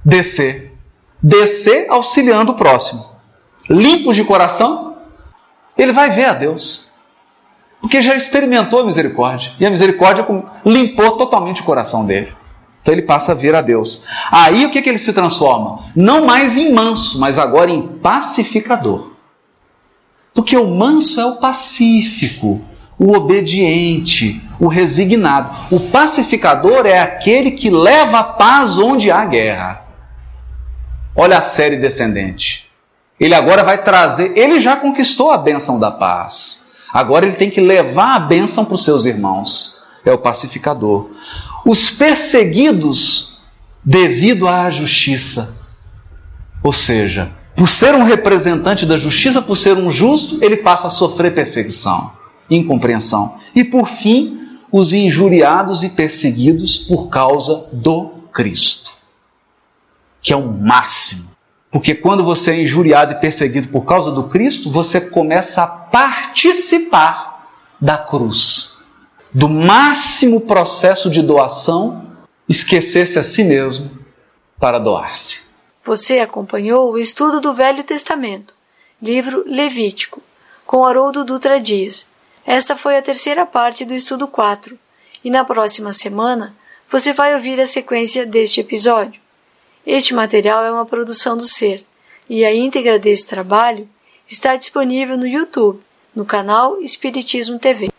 descer. Descer auxiliando o próximo. Limpos de coração, ele vai ver a Deus. Porque já experimentou a misericórdia. E a misericórdia limpou totalmente o coração dele. Então ele passa a ver a Deus. Aí o que ele se transforma? Não mais em manso, mas agora em pacificador. Porque o manso é o pacífico, o obediente, o resignado. O pacificador é aquele que leva a paz onde há guerra. Olha a série Descendente. Ele agora vai trazer, ele já conquistou a bênção da paz. Agora ele tem que levar a bênção para os seus irmãos. É o pacificador. Os perseguidos devido à justiça. Ou seja, por ser um representante da justiça, por ser um justo, ele passa a sofrer perseguição, incompreensão. E por fim, os injuriados e perseguidos por causa do Cristo. Que é o máximo. Porque quando você é injuriado e perseguido por causa do Cristo, você começa a participar da cruz. Do máximo processo de doação, esquecer-se a si mesmo para doar-se. Você acompanhou o estudo do Velho Testamento, livro Levítico, com Haroldo Dutra Dias. Esta foi a terceira parte do estudo 4, e na próxima semana você vai ouvir a sequência deste episódio. Este material é uma produção do Ser, e a íntegra desse trabalho está disponível no YouTube, no canal Espiritismo TV.